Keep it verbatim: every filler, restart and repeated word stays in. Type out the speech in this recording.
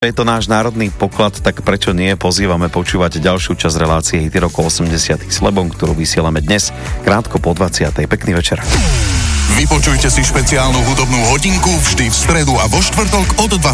Je to náš národný poklad, tak prečo nie? Pozývame počúvať ďalšiu časť relácie Hity rokov osemdesiatych s Lebom, ktorú vysielame dnes, krátko po dvadsiatej. Pekný večer. Vypočujte si špeciálnu hudobnú hodinku vždy v stredu a vo štvrtok od